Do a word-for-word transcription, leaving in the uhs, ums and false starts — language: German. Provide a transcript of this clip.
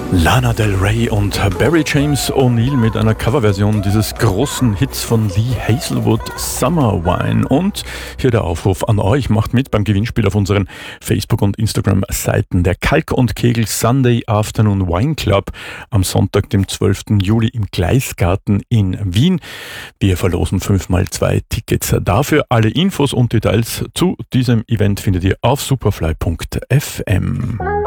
Lana Del Rey und Barry James O'Neill mit einer Coverversion dieses großen Hits von Lee Hazelwood, Summer Wine. Und hier der Aufruf an euch, macht mit beim Gewinnspiel auf unseren Facebook- und Instagram-Seiten. Der Kalk und Kegel Sunday Afternoon Wine Club am Sonntag, dem zwölften Juli im Gleisgarten in Wien. Wir verlosen fünfmal zwei Tickets dafür. Alle Infos und Details zu diesem Event findet ihr auf superfly punkt f m.